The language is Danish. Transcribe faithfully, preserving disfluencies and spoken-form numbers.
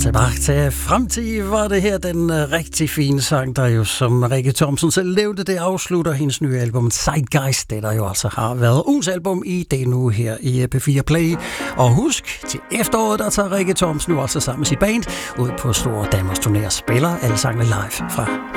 Tilbage fremtid var det her den uh, rigtig fine sang, der jo, som Rikke Thomsen selv levede, det afslutter hendes nye album Zeitgeist, det der jo altså har været ugens album i det nu her i P fire Play. Og husk, til efteråret, der tager Rikke Thomsen nu altså sammen med sit band ud på store Danmarks turnéer, spiller alle sangene live fra